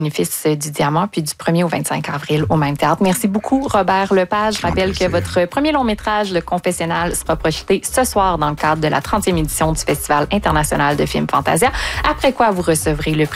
bénéfice du Diamant, puis du 1er au 25 avril au même théâtre. Merci beaucoup, Robert Lepage. Je rappelle que votre premier long-métrage, Le Confessionnal, sera projeté ce soir dans le cadre de la 30e édition du Festival international de films Fantasia, après quoi vous recevrez le prix